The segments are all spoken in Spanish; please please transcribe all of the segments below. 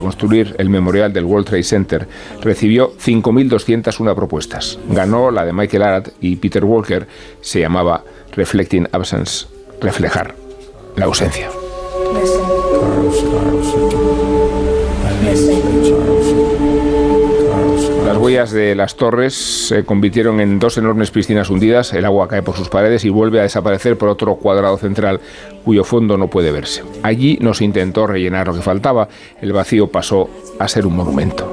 construir el memorial del World Trade Center, recibió 5.201 propuestas. Ganó la de Michael Arad y Peter Walker, se llamaba Reflecting Absence, reflejar la ausencia. Las huellas de las torres se convirtieron en dos enormes piscinas hundidas, el agua cae por sus paredes y vuelve a desaparecer por otro cuadrado central cuyo fondo no puede verse. Allí no se intentó rellenar lo que faltaba, el vacío pasó a ser un monumento.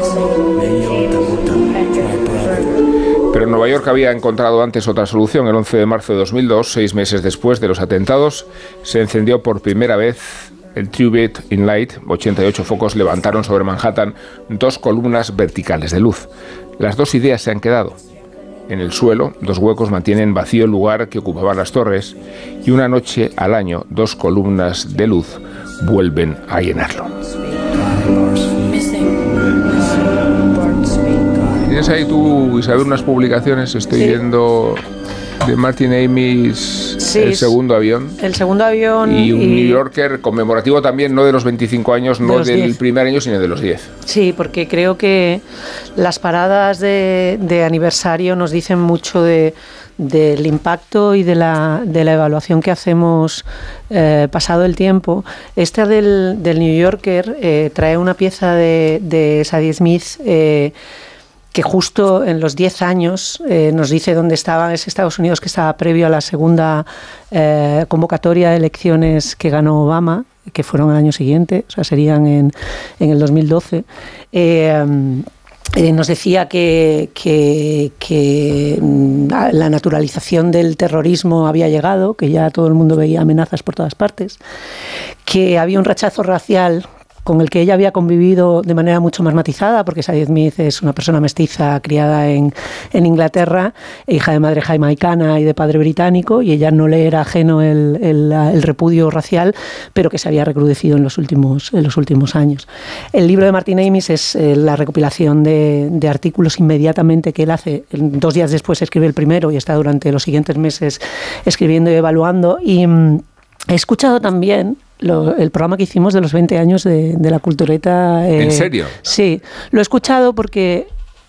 Pero Nueva York había encontrado antes otra solución. El 11 de marzo de 2002, 6 meses después de los atentados, se encendió por primera vez el Tribute in Light. 88 focos levantaron sobre Manhattan 2 columnas verticales de luz. Las 2 ideas se han quedado. En el suelo, 2 huecos mantienen vacío el lugar que ocupaban las torres, y una noche al año, 2 columnas de luz vuelven a llenarlo. ¿Tienes ahí tú, Isabel, unas publicaciones? Estoy viendo de Martin Amis, sí, El segundo avión. El segundo avión. Y un New Yorker conmemorativo también, no de los 25 años, no del 10. Primer año, sino de los 10. Sí, porque creo que las paradas de aniversario nos dicen mucho del impacto y de la evaluación que hacemos pasado el tiempo. Este del New Yorker trae una pieza de Sadie Smith que justo en los 10 años nos dice dónde estaba ese Estados Unidos que estaba previo a la segunda convocatoria de elecciones que ganó Obama, que fueron al año siguiente, o sea, serían en el 2012. Nos decía que la naturalización del terrorismo había llegado, que ya todo el mundo veía amenazas por todas partes, que había un rechazo racial con el que ella había convivido de manera mucho más matizada, porque Sadie Smith es una persona mestiza criada en Inglaterra, hija de madre jamaicana y de padre británico, y ella no le era ajeno el repudio racial, pero que se había recrudecido en los últimos años. El libro de Martin Amis es la recopilación de artículos inmediatamente que él hace. 2 días después escribe el primero y está durante los siguientes meses escribiendo y evaluando. Y he escuchado también el programa que hicimos de los 20 años de la Cultureta. ¿En serio? Sí, lo he escuchado porque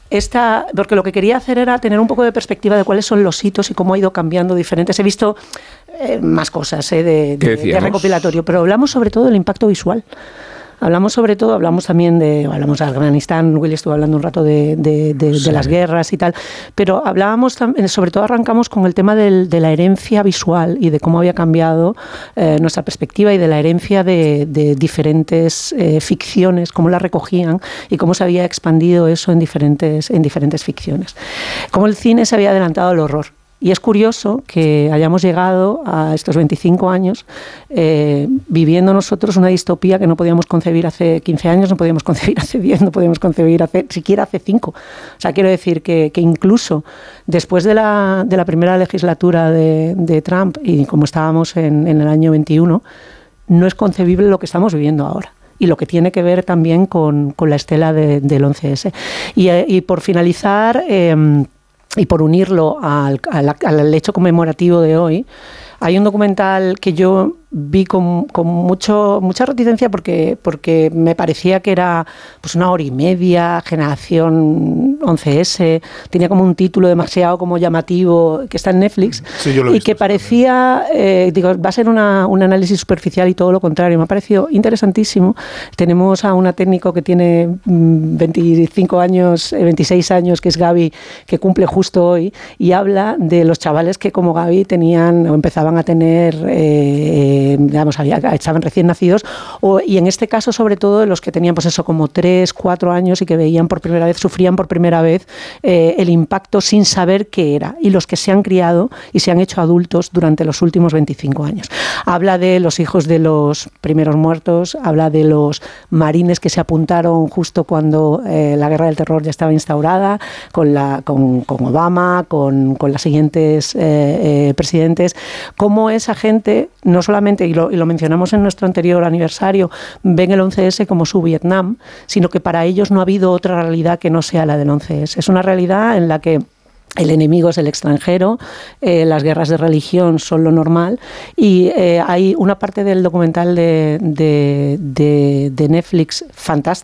lo que quería hacer era tener un poco de perspectiva de cuáles son los hitos y cómo ha ido cambiando diferentes. He visto más cosas de recopilatorio, pero hablamos sobre todo del impacto visual. Hablamos también de Afganistán. Willy estuvo hablando un rato de las guerras y tal, pero hablábamos sobre todo, arrancamos con el tema de la herencia visual y de cómo había cambiado nuestra perspectiva, y de la herencia de diferentes ficciones, cómo la recogían y cómo se había expandido eso en diferentes ficciones. Cómo el cine se había adelantado al horror. Y es curioso que hayamos llegado a estos 25 años viviendo nosotros una distopía que no podíamos concebir hace 15 años, no podíamos concebir hace 10, no podíamos concebir siquiera hace 5. O sea, quiero decir que incluso después de la primera legislatura de Trump, y como estábamos en el año 21, no es concebible lo que estamos viviendo ahora. Y lo que tiene que ver también con la estela del 11S. Y por finalizar, y por unirlo al hecho conmemorativo de hoy, hay un documental que yo vi con mucha reticencia porque me parecía que era pues 1 hora y media, Generación 11S, tenía como un título demasiado como llamativo, que está en Netflix, sí, yo lo he visto, que parecía, va a ser un análisis superficial y todo lo contrario. Me ha parecido interesantísimo. Tenemos a una técnico que tiene 26 años, que es Gaby, que cumple justo hoy, y habla de los chavales que como Gaby tenían o empezaban a tener estaban recién nacidos, y en este caso sobre todo de los que tenían pues eso como 3, 4 años y que veían por primera vez, sufrían por primera vez el impacto sin saber qué era, y los que se han criado y se han hecho adultos durante los últimos 25 años. Habla de los hijos de los primeros muertos, habla de los marines que se apuntaron justo cuando la guerra del terror ya estaba instaurada, con Obama, con las siguientes presidentes, cómo esa gente no solamente, y lo mencionamos en nuestro anterior aniversario, ven el 11S como su Vietnam, sino que para ellos no ha habido otra realidad que no sea la del 11S. Es una realidad en la que el enemigo es el extranjero, las guerras de religión son lo normal, y hay una parte del documental de Netflix fantástica,